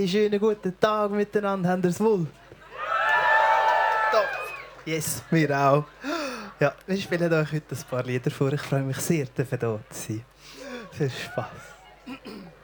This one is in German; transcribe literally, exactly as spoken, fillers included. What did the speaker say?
Schönen guten Tag miteinander, habt ihr es wohl? Top! Yes, wir auch. Ja, wir spielen euch heute ein paar Lieder vor. Ich freue mich sehr, hier zu sein. Viel Spaß.